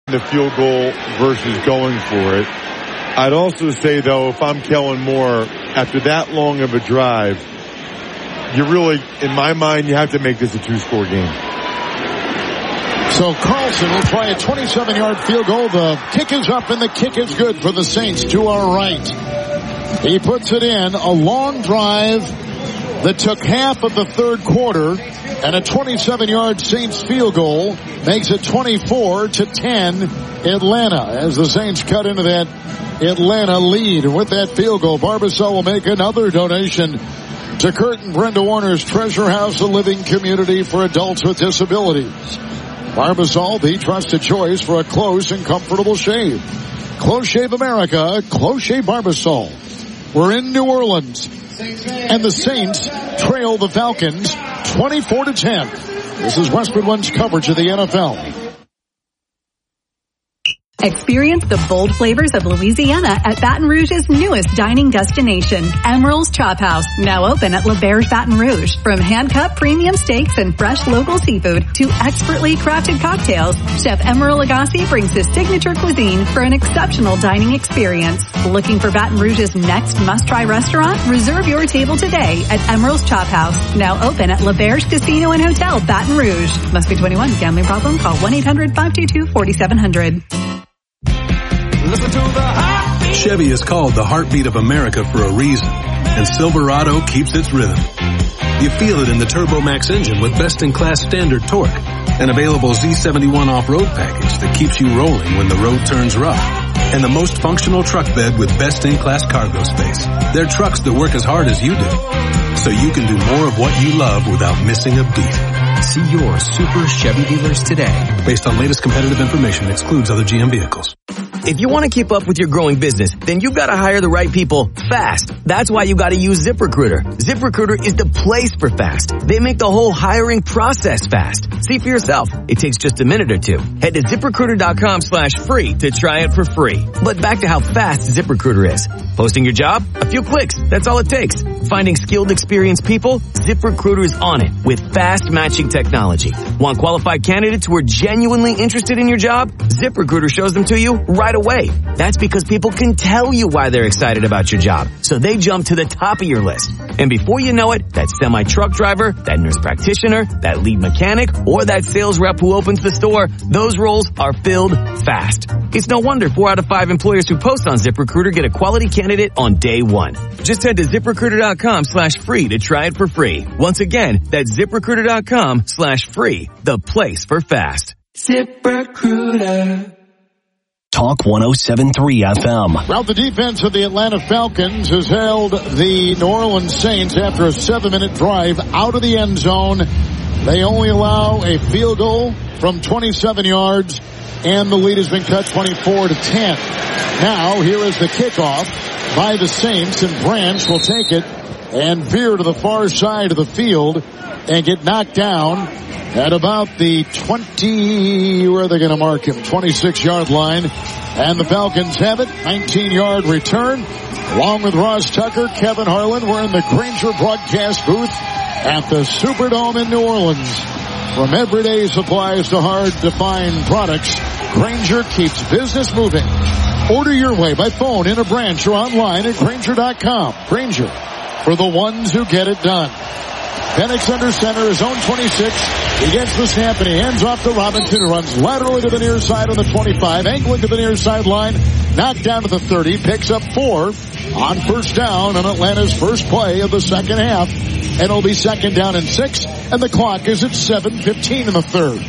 the field goal versus going for it. I'd also say, though, if I'm Kellen Moore, after that long of a drive, you really, in my mind, you have to make this a 2-score game. So Carlson will try a 27-yard field goal. The kick is up and the kick is good for the Saints to our right. He puts it in, a long drive that took half of the third quarter, and a 27-yard Saints field goal makes it 24-10 Atlanta as the Saints cut into that Atlanta lead. And with that field goal, Barbasol will make another donation to Kurt and Brenda Warner's Treasure House, a living community for adults with disabilities. Barbasol, the trusted choice for a close and comfortable shave. Close Shave America, Close Shave Barbasol. We're in New Orleans, and the Saints trail the Falcons 24-10. This is Westwood One's coverage of the NFL. Experience the bold flavors of Louisiana at Baton Rouge's newest dining destination, Emeril's Chop House, now open at L'Auberge Baton Rouge. From hand-cut premium steaks and fresh local seafood to expertly crafted cocktails, Chef Emeril Lagasse brings his signature cuisine for an exceptional dining experience. Looking for Baton Rouge's next must-try restaurant? Reserve your table today at Emeril's Chop House, now open at L'Auberge Casino and Hotel, Baton Rouge. Must be 21. Gambling problem? Call 1-800-522-4700. Chevy is called the heartbeat of America for a reason, and Silverado keeps its rhythm. You feel it in the TurboMax engine with best-in-class standard torque, an available Z71 off-road package that keeps you rolling when the road turns rough, and the most functional truck bed with best-in-class cargo space. They're trucks that work as hard as you do, so you can do more of what you love without missing a beat. See your Super Chevy dealers today. Based on latest competitive information, excludes other GM vehicles. If you want to keep up with your growing business, then you've got to hire the right people fast. That's why you got to use ZipRecruiter. ZipRecruiter is the place for fast. They make the whole hiring process fast. See for yourself. It takes just a minute or two. Head to ZipRecruiter.com/free to try it for free. But back to how fast ZipRecruiter is. Posting your job? A few clicks. That's all it takes. Finding skilled, experienced people? ZipRecruiter is on it with fast matching technology. Want qualified candidates who are genuinely interested in your job? ZipRecruiter shows them to you right away. That's because people can tell you why they're excited about your job, so they jump to the top of your list. And before you know it, that semi-truck driver, that nurse practitioner, that lead mechanic, or that sales rep who opens the store, those roles are filled fast. It's no wonder 4 out of 5 employers who post on ZipRecruiter get a quality candidate on day one. Just head to ZipRecruiter.com/free to try it for free. Once again, that's ZipRecruiter.com/free, the place for fast. ZipRecruiter. Talk 107.3 FM. Well, the defense of the Atlanta Falcons has held the New Orleans Saints after a 7-minute drive out of the end zone. They only allow a field goal from 27 yards, and the lead has been cut 24-10. Now, here is the kickoff by the Saints, and Branch will take it and veer to the far side of the field and get knocked down at about the 20, where are they going to mark him? 26-yard line. And the Falcons have it. 19-yard return. Along with Ross Tucker, Kevin Harlan, we're in the Grainger broadcast booth at the Superdome in New Orleans. From everyday supplies to hard-to-find products, Grainger keeps business moving. Order your way by phone, in a branch, or online at Grainger.com. Grainger, for the ones who get it done. Penix under center, his own 26. He gets the snap and he hands off to Robinson, who runs laterally to the near side on the 25, angling to the near sideline, knocked down to the 30, picks up 4 on first down on Atlanta's first play of the second half. And it'll be second down and 6, and the clock is at 7:15 in the third.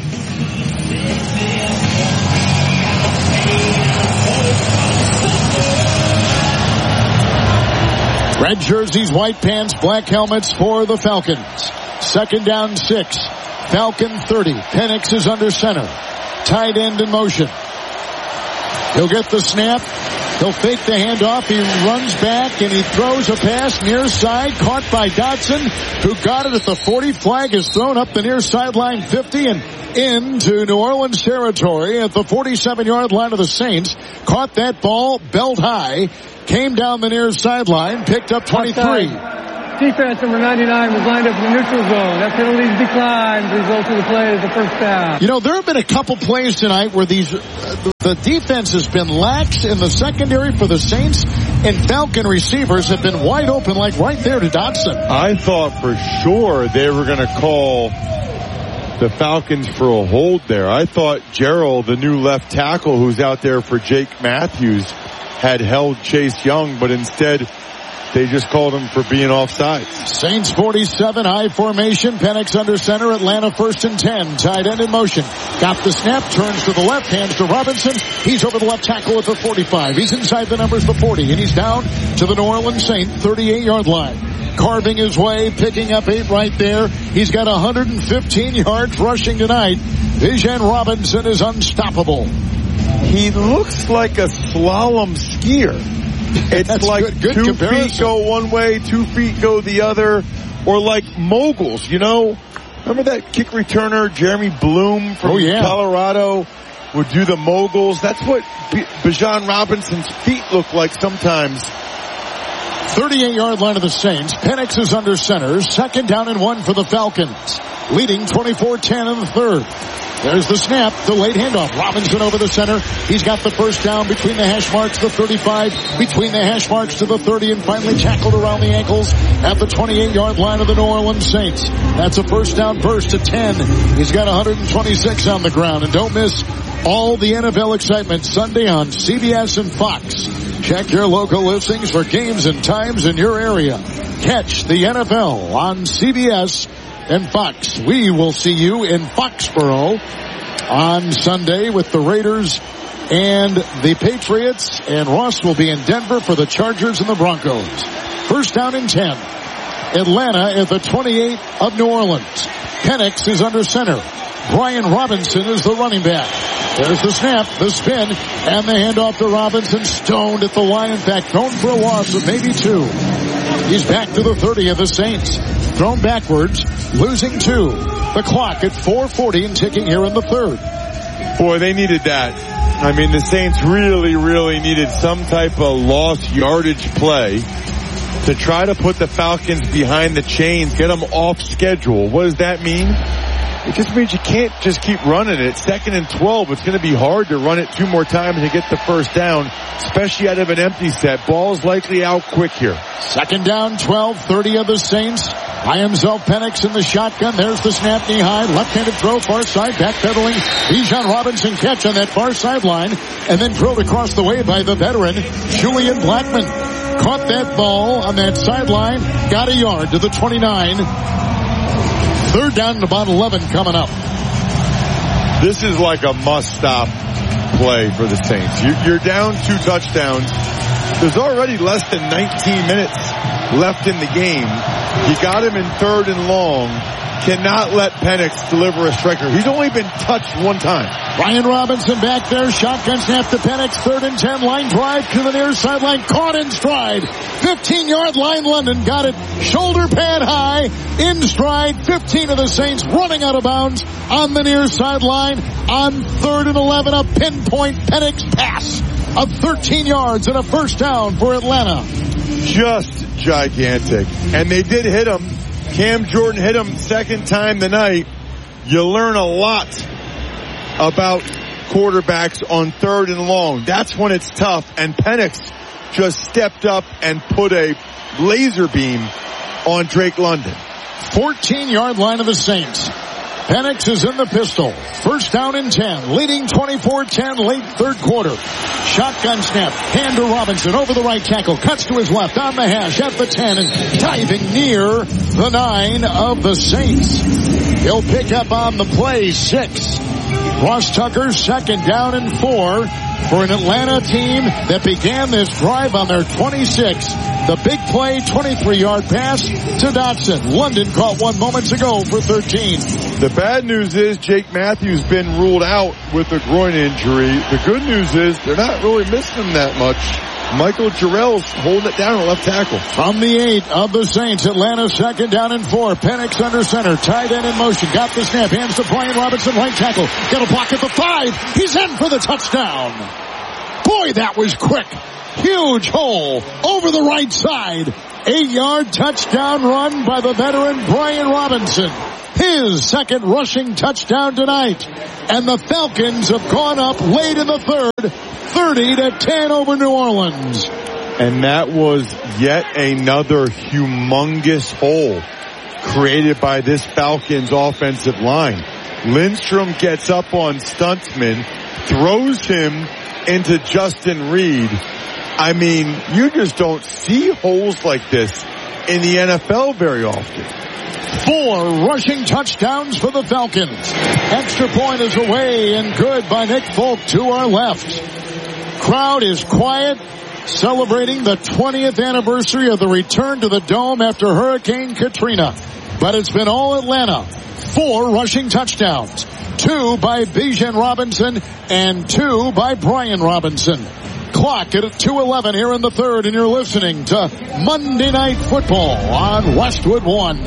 Red jerseys, white pants, black helmets for the Falcons. Second down 6. Falcon 30. Penix is under center. Tight end in motion. He'll get the snap. He'll fake the handoff. He runs back and he throws a pass near side. Caught by Dotson, who got it at the 40. Flag is thrown up the near sideline 50 and into New Orleans territory at the 47-yard line of the Saints. Caught that ball belt high. Came down the near sideline, picked up 23. defense, number 99, was lined up in the neutral zone. That penalties declined. Result of the play is the first down. You know, there have been a couple plays tonight where the defense has been lax in the secondary for the Saints, and Falcon receivers have been wide open, like right there to Dotson. I thought for sure they were going to call the Falcons for a hold there. I thought Gerald, the new left tackle who's out there for Jake Matthews, had held Chase Young, but instead they just called him for being offside. Saints 47, high formation. Penix under center. Atlanta 1st and 10. Tight end in motion. Got the snap. Turns to the left. Hands to Robinson. He's over the left tackle at the 45. He's inside the numbers, the 40. And he's down to the New Orleans Saints 38-yard line. Carving his way. Picking up 8 right there. He's got 115 yards rushing tonight. Bijan Robinson is unstoppable. He looks like a slalom skier. It's That's like good 2 comparison. feet go one way, 2 feet go the other, or like moguls, you know? Remember that kick returner, Jeremy Bloom from Colorado, would do the moguls? That's what Bijan Robinson's feet look like sometimes. 38-yard line of the Saints. Penix is under center. 2nd down and 1 for the Falcons. Leading 24-10 in the 3rd. There's the snap, the late handoff. Robinson over the center. He's got the first down between the hash marks, the 35, between the hash marks to the 30, and finally tackled around the ankles at the 28-yard line of the New Orleans Saints. That's a first down burst to 10. He's got 126 on the ground. And don't miss all the NFL excitement Sunday on CBS and Fox. Check your local listings for games and times in your area. Catch the NFL on CBS and Fox. We will see you in Foxborough on Sunday with the Raiders and the Patriots, and Ross will be in Denver for the Chargers and the Broncos. First down and 10. Atlanta at the 28 of New Orleans. Penix is under center. Brian Robinson is the running back. There's the snap, the spin, and the handoff to Robinson. Stoned at the line. In fact, thrown for a loss of maybe 2. He's back to the 30 of the Saints. Thrown backwards, losing 2. The clock at 4:40 and ticking here in the 3rd. Boy, they needed that. I mean, the Saints really, really needed some type of lost yardage play to try to put the Falcons behind the chains, get them off schedule. What does that mean? It just means you can't just keep running it. 2nd and 12. It's going to be hard to run it 2 more times and get the first down, especially out of an empty set. Ball's likely out quick here. 2nd down, 12, 30 of the Saints. By himself, Penix in the shotgun. There's the snap, knee high. Left-handed throw, far side, backpedaling. Bijan Robinson catch on that far sideline, and then drilled across the way by the veteran, Julian Blackmon. Caught that ball on that sideline, got a yard to the 29. 3rd down and about 11 coming up. This is like a must-stop play for the Saints. You're down 2 touchdowns. There's already less than 19 minutes left in the game. You got him in 3rd and long. Cannot let Penix deliver a striker. He's only been touched 1 time. Brian Robinson back there. Shotgun snap to Penix. 3rd and 10. Line drive to the near sideline. Caught in stride. 15-yard line. London got it. Shoulder pad high. In stride. 15 of the Saints running out of bounds on the near sideline. On 3rd and 11. A pinpoint Penix pass of 13 yards and a first down for Atlanta. Just gigantic. And they did hit him. Cam Jordan hit him 2nd time tonight. You learn a lot about quarterbacks on 3rd and long. That's when it's tough. And Penix just stepped up and put a laser beam on Drake London. 14-yard line of the Saints. Penix is in the pistol. First down and 10. Leading 24-10 late 3rd quarter. Shotgun snap. Hand to Robinson over the right tackle. Cuts to his left on the hash at the 10 and diving near the 9 of the Saints. He'll pick up on the play 6. Ross Tucker 2nd down and 4 for an Atlanta team that began this drive on their 26. The big play, 23-yard pass to Dotson. London caught 1 moments ago for 13. The bad news is Jake Matthews been ruled out with a groin injury. The good news is they're not really missing him that much. Michael Jarrell's holding it down at left tackle. From the 8 of the Saints, Atlanta 2nd down and 4. Penix under center, tight end in motion. Got the snap, hands to Brian Robinson, right tackle. Got a block at the 5. He's in for the touchdown. Boy, that was quick. Huge hole over the right side. 8-yard touchdown run by the veteran Brian Robinson. His second rushing touchdown tonight. And the Falcons have gone up late in the third, 30-10 over New Orleans. And that was yet another humongous hole created by this Falcons offensive line. Lindstrom gets up on Stuntsman, throws him into Justin Reed. I mean, you just don't see holes like this in the NFL very often. 4 rushing touchdowns for the Falcons. Extra point is away and good by Nick Folk to our left. Crowd is quiet, celebrating the 20th anniversary of the return to the Dome after Hurricane Katrina. But it's been all Atlanta. 4 rushing touchdowns. 2 by Bijan Robinson and 2 by Brian Robinson. Clock at 2:11 here in the third, and you're listening to Monday Night Football on Westwood One.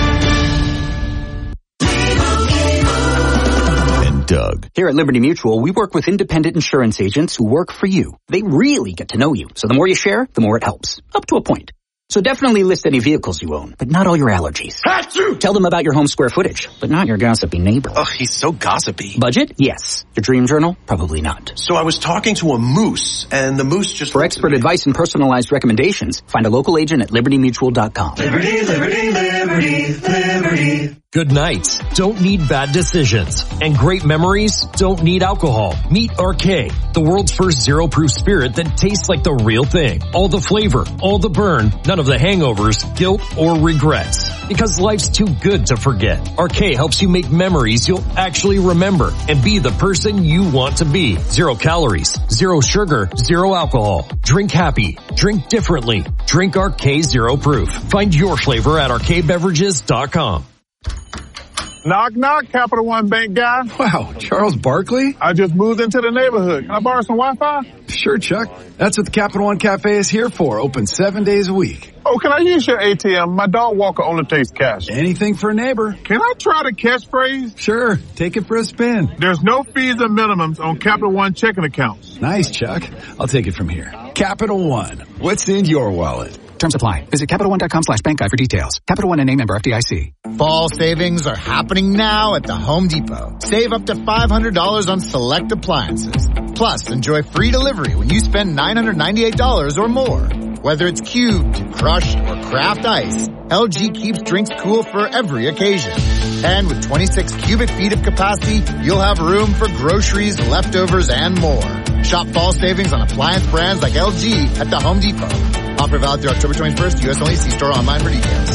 And Doug. Here at Liberty Mutual, we work with independent insurance agents who work for you. They really get to know you. So the more you share, the more it helps. Up to a point. So definitely list any vehicles you own, but not all your allergies. Achoo! Tell them about your home square footage, but not your gossipy neighbor. Ugh, he's so gossipy. Budget? Yes. Your dream journal? Probably not. So I was talking to a moose, and the moose just... For expert advice and personalized recommendations, find a local agent at libertymutual.com. Liberty, liberty, liberty, liberty. Good nights don't need bad decisions, and great memories don't need alcohol. Meet RK, the world's first zero-proof spirit that tastes like the real thing. All the flavor, all the burn, none of the hangovers, guilt, or regrets. Because life's too good to forget. RK helps you make memories you'll actually remember and be the person you want to be. 0 calories, 0 sugar, 0 alcohol. Drink happy. Drink differently. Drink RK Zero Proof. Find your flavor at rkbeverages.com. Knock, knock, Capital One Bank guy. Wow, Charles Barkley? I just moved into the neighborhood. Can I borrow some Wi-Fi? Sure, Chuck. That's what the Capital One Cafe is here for. Open 7 days a week. Oh, can I use your ATM? My dog walker only takes cash. Anything for a neighbor. Can I try the catchphrase? Sure. Take it for a spin. There's no fees or minimums on Capital One checking accounts. Nice, Chuck. I'll take it from here. Capital One. What's in your wallet? Terms apply. Visit CapitalOne.com/bankguide for details. Capital One and member FDIC. Fall savings are happening now at the Home Depot. Save up to $500 on select appliances. Plus, enjoy free delivery when you spend $998 or more. Whether it's cubed, crushed, or craft ice, LG keeps drinks cool for every occasion. And with 26 cubic feet of capacity, you'll have room for groceries, leftovers, and more. Shop fall savings on appliance brands like LG at the Home Depot. Offer valid through October 21st. U.S. only. See store online for details.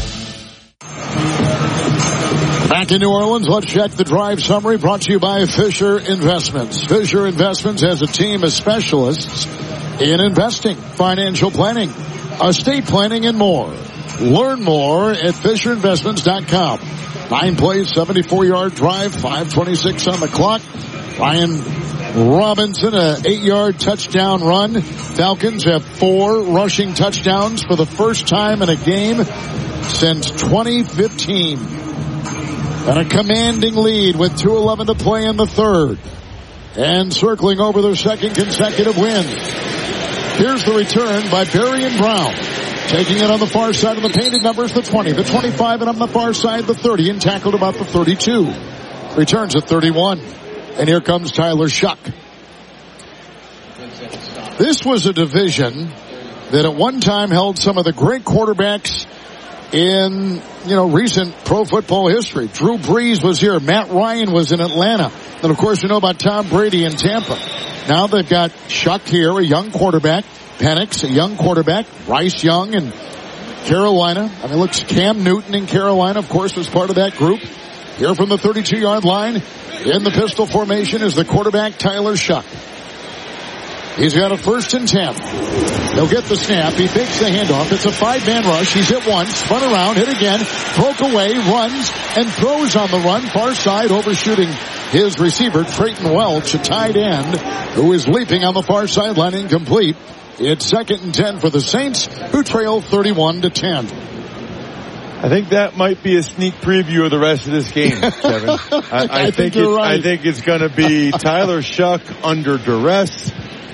Back in New Orleans, let's check the drive summary brought to you by Fisher Investments. Fisher Investments has a team of specialists in investing, financial planning, estate planning, and more. Learn more at FisherInvestments.com. 9 plays, 74-yard drive, 5:26 on the clock. Brian Robinson, a 8-yard touchdown run. Falcons have 4 rushing touchdowns for the first time in a game since 2015. And a commanding lead with 2:11 to play in the third. And circling over their second consecutive win. Here's the return by Berrien Brown. Taking it on the far side of the painted numbers, the 20, the 25, and on the far side, the 30, and tackled about the 32. Returns at 31. And here comes Tyler Shuck. This was a division that at one time held some of the great quarterbacks in, recent pro football history. Drew Brees was here. Matt Ryan was in Atlanta. And of course, you know about Tom Brady in Tampa. Now they've got Shuck here, a young quarterback. Penix, a young quarterback. Bryce Young in Carolina. Cam Newton in Carolina, of course, was part of that group. Here from the 32-yard line in the pistol formation is the quarterback, Tyler Shuck. He's got a 1st and 10. He'll get the snap. He fakes the handoff. It's a 5-man rush. He's hit once, spun around, hit again, broke away, runs, and throws on the run. Far side, overshooting his receiver, Trayton Welch, a tight end, who is leaping on the far sideline, incomplete. It's 2nd and 10 for the Saints, who trail 31-10. I think that might be a sneak preview of the rest of this game, Kevin. I think you're right. I think it's going to be Tyler Shuck under duress,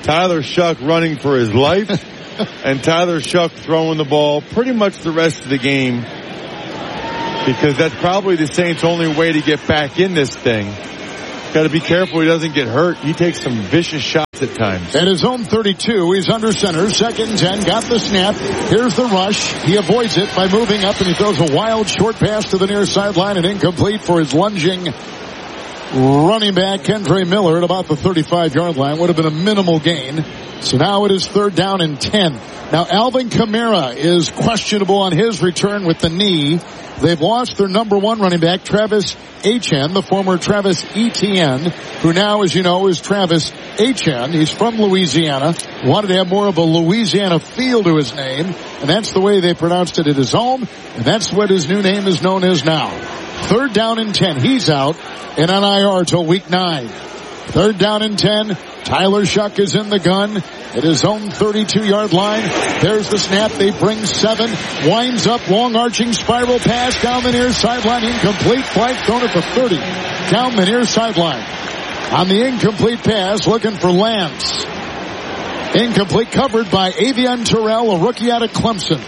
Tyler Shuck running for his life and Tyler Shuck throwing the ball pretty much the rest of the game, because that's probably the Saints' only way to get back in this thing. Got to be careful he doesn't get hurt. He takes some vicious shots at times. At his own 32, he's under center, 2nd and 10, got the snap. Here's the rush. He avoids it by moving up, and he throws a wild short pass to the near sideline and incomplete for his lunging running back, Kendre Miller, at about the 35-yard line. Would have been a minimal gain. So now it is 3rd down and 10. Now Alvin Kamara is questionable on his return with the knee. They've lost their number 1 running back, Travis Etienne, the former Travis Etienne, who now, as you know, is Travis Etienne. He's from Louisiana. Wanted to have more of a Louisiana feel to his name, and that's the way they pronounced it at his home, and that's what his new name is known as now. 3rd down and 10. He's out and on IR till week 9. 3rd down and 10. Tyler Shuck is in the gun at his own 32-yard line. There's the snap. They bring 7. Winds up. Long arching spiral pass down the near sideline. Incomplete. Flag thrown at the 30. Down the near sideline. On the incomplete pass, looking for Lance. Incomplete, covered by Avian Terrell, a rookie out of Clemson.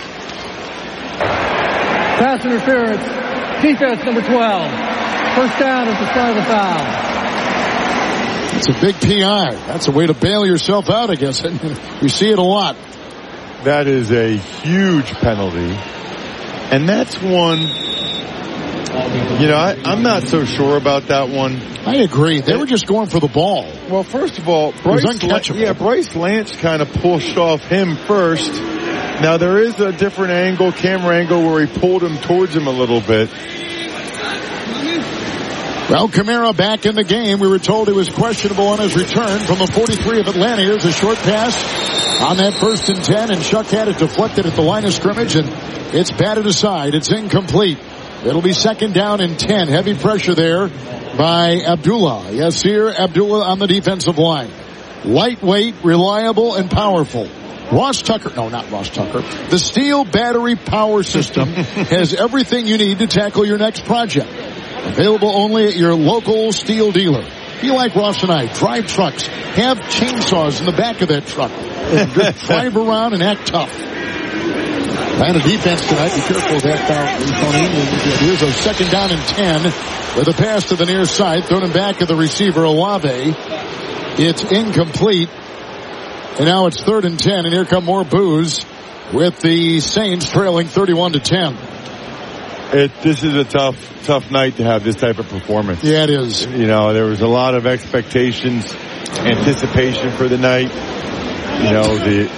Pass interference. Defense number 12. 1st down at the start of the foul. It's a big PI. That's a way to bail yourself out, I guess. You see it a lot. That is a huge penalty. And that's one, I'm not so sure about that one. I agree. They were just going for the ball. Well, first of all, Bryce Lance kind of pushed off him first. Now, there is a different angle, camera angle, where he pulled him towards him a little bit. Well, Kamara back in the game. We were told he was questionable on his return from the 43 of Atlanta. Here's a short pass on that 1st and 10, and Shuck had it deflected at the line of scrimmage, and it's batted aside. It's incomplete. It'll be 2nd down and 10. Heavy pressure there by Abdullah. Yasir Abdullah on the defensive line. Lightweight, reliable, and powerful. Ross Tucker, no, not Ross Tucker. The Steel Battery Power System has everything you need to tackle your next project. Available only at your local steel dealer. Be like Ross and I. Drive trucks. Have chainsaws in the back of that truck. Drive around and act tough. And a defense tonight. Be careful with that foul. Here's a 2nd down and 10 with a pass to the near side. Thrown him back to the receiver, Olave. It's incomplete. And now it's 3rd and 10. And here come more boos with the Saints trailing 31-10. This is a tough night to have this type of performance. Yeah, it is. There was a lot of expectations, anticipation for the night. The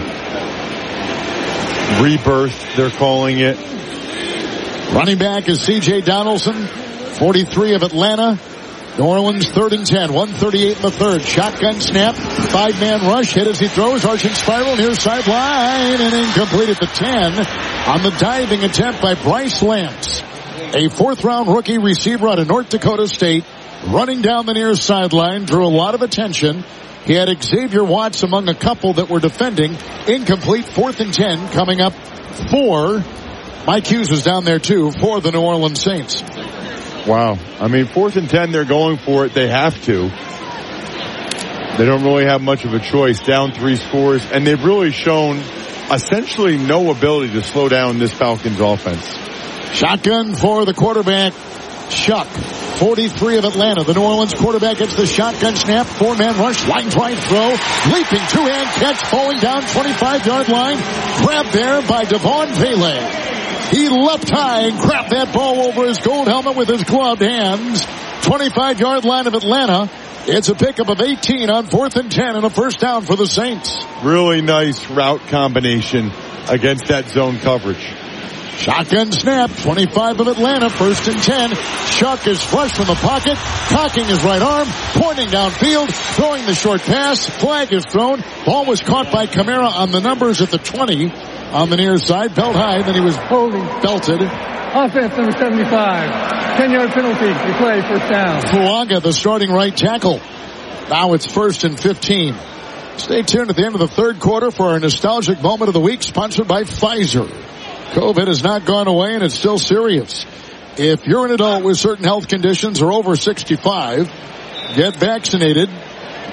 rebirth, they're calling it. Running back is C.J. Donaldson, 43 of Atlanta. New Orleans 3rd and 10, 1:38 in the 3rd. Shotgun snap, 5-man rush, hit as he throws, arching spiral near sideline, and incomplete at the 10 on the diving attempt by Bryce Lance. A 4th-round rookie receiver out of North Dakota State, running down the near sideline, drew a lot of attention. He had Xavier Watts among a couple that were defending. Incomplete, 4th and 10, coming up for Mike Hughes was down there too for the New Orleans Saints. Wow. 4th and 10, they're going for it. They have to. They don't really have much of a choice. Down 3 scores. And they've really shown essentially no ability to slow down this Falcons offense. Shotgun for the quarterback, Shuck. 43 of Atlanta. The New Orleans quarterback gets the shotgun snap. 4-man rush. Line drive throw. Leaping 2-hand catch. Falling down 25-yard line. Grabbed there by Devon Pele. He leapt high and grabbed that ball over his gold helmet with his gloved hands. 25-yard line of Atlanta. It's a pickup of 18 on 4th and 10 and a 1st down for the Saints. Really nice route combination against that zone coverage. Shotgun snap, 25 of Atlanta, 1st and 10. Shuck is flush from the pocket, cocking his right arm, pointing downfield, throwing the short pass. Flag is thrown. Ball was caught by Kamara on the numbers at the 20 on the near side. Belt high, then he was belted. Offense number 75. 10-yard penalty. Replay, 1st down. Fuaga, the starting right tackle. Now it's 1st and 15. Stay tuned at the end of the 3rd quarter for our nostalgic moment of the week, sponsored by Pfizer. COVID has not gone away and it's still serious. If you're an adult with certain health conditions or over 65, get vaccinated.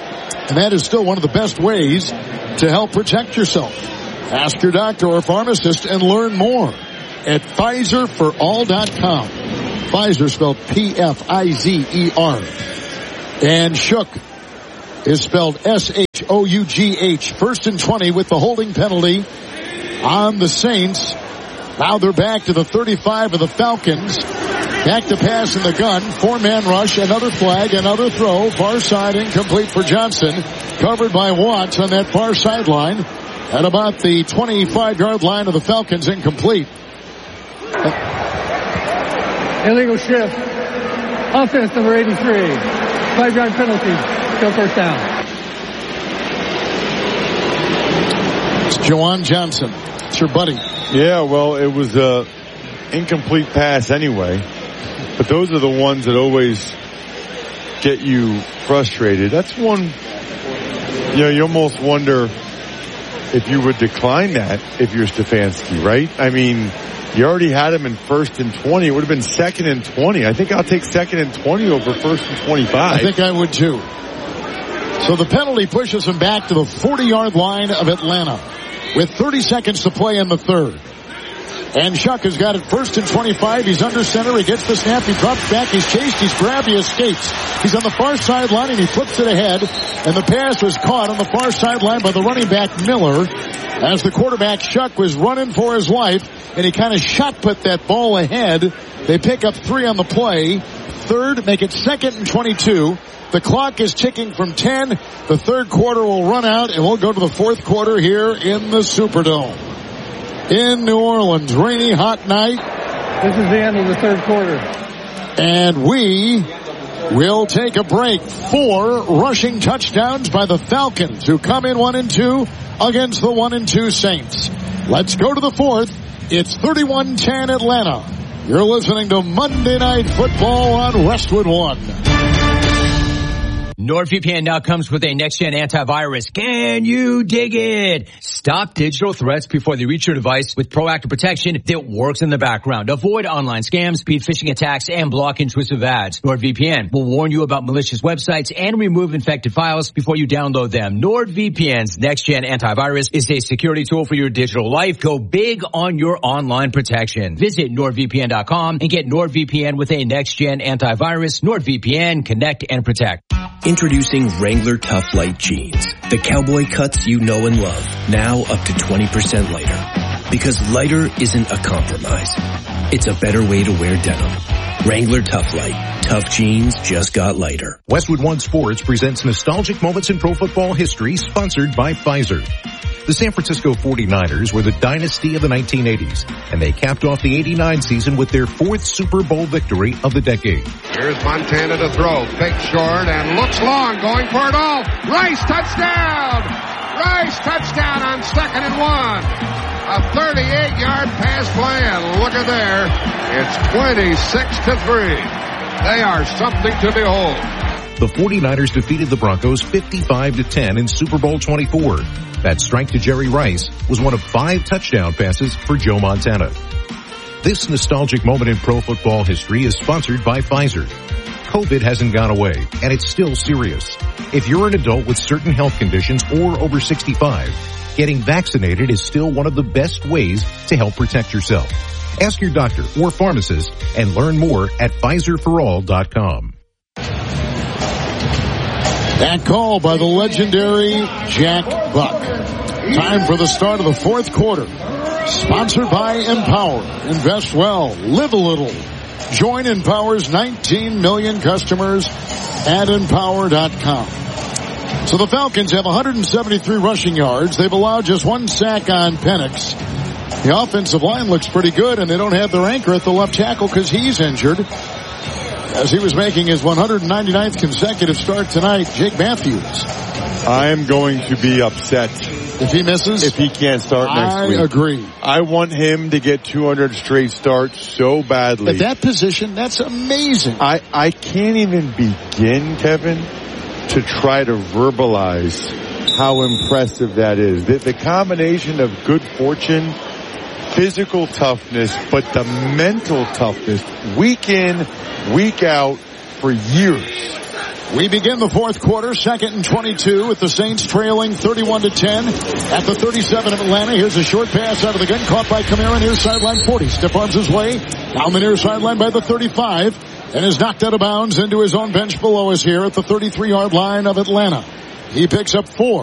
And that is still one of the best ways to help protect yourself. Ask your doctor or pharmacist and learn more at PfizerForAll.com. Pfizer spelled P-F-I-Z-E-R. And Shook is spelled S-H-O-U-G-H. 1st and 20 with the holding penalty on the Saints. Now they're back to the 35 of the Falcons. Back to pass in the gun. 4-man rush. Another flag. Another throw. Far side incomplete for Johnson. Covered by Watts on that far sideline. At about the 25-yard line of the Falcons, incomplete. Illegal shift. Offense number 83. 5-yard penalty. Still first down. It's Juwan Johnson. It's your buddy. Yeah, well, it was a incomplete pass anyway. But those are the ones that always get you frustrated. That's one, you almost wonder if you would decline that if you're Stefanski, right? I mean, you already had him in 1st and 20. It would have been 2nd and 20. I think I'll take 2nd and 20 over 1st and 25. I think I would too. So the penalty pushes him back to the 40-yard line of Atlanta with 30 seconds to play in the third. And Shuck has got it 1st and 25. He's under center. He gets the snap. He drops back. He's chased. He's grabbed. He escapes. He's on the far sideline and he flips it ahead. And the pass was caught on the far sideline by the running back Miller as the quarterback Shuck was running for his life. And he kind of shot put that ball ahead. They pick up 3 on the play. Third, make it 2nd and 22. The clock is ticking from 10. The third quarter will run out and we'll go to the fourth quarter here in the Superdome. In New Orleans, rainy, hot night. This is the end of the third quarter. And we will take a break. 4 rushing touchdowns by the Falcons, who come in 1-2 against the 1-2 Saints. Let's go to the fourth. It's 31-10 Atlanta. You're listening to Monday Night Football on Westwood One. NordVPN now comes with a next-gen antivirus. Can you dig it? Stop digital threats before they reach your device with proactive protection that works in the background. Avoid online scams, beat phishing attacks, and block intrusive ads. NordVPN will warn you about malicious websites and remove infected files before you download them. NordVPN's next-gen antivirus is a security tool for your digital life. Go big on your online protection. Visit NordVPN.com and get NordVPN with a next-gen antivirus. NordVPN, connect and protect. Introducing Wrangler Tough Light Jeans. The cowboy cuts you know and love. Now up to 20% lighter. Because lighter isn't a compromise. It's a better way to wear denim. Wrangler Tough Light. Tough jeans just got lighter. Westwood One Sports presents Nostalgic Moments in Pro Football History, sponsored by Pfizer. The San Francisco 49ers were the dynasty of the 1980s, and they capped off the 89 season with their 4th Super Bowl victory of the decade. Here's Montana to throw. Fake short and looks long, going for it all. Rice touchdown! Rice touchdown on 2nd and 1. A 38-yard pass play, and look at there. It's 26-3. They are something to behold. The 49ers defeated the Broncos 55-10 in Super Bowl 24. That strike to Jerry Rice was one of 5 touchdown passes for Joe Montana. This nostalgic moment in pro football history is sponsored by Pfizer. COVID hasn't gone away, and it's still serious. If you're an adult with certain health conditions or over 65, getting vaccinated is still one of the best ways to help protect yourself. Ask your doctor or pharmacist and learn more at PfizerForAll.com. That call by the legendary Jack Buck. Time for the start of the fourth quarter. Sponsored by Empower. Invest well. Live a little. Join Empower's 19 million customers at Empower.com. So the Falcons have 173 rushing yards. They've allowed just 1 sack on Penix. The offensive line looks pretty good, and they don't have their anchor at the left tackle because he's injured, as he was making his 199th consecutive start tonight. Jake Matthews. I am going to be upset if he misses, if he can't start next week. I agree. I want him to get 200 straight starts so badly. At that position, that's amazing. I can't even begin, Kevin, to try to verbalize how impressive that is. The combination of good fortune, physical toughness, but the mental toughness, week in, week out, for years. We begin the fourth quarter, 2nd and 22, with the Saints trailing 31-10 at the 37 of Atlanta. Here's a short pass out of the gun, caught by Kamara near sideline 40. Stiff arms his way down the near sideline by the 35, and is knocked out of bounds into his own bench below us here at the 33-yard line of Atlanta. He picks up 4.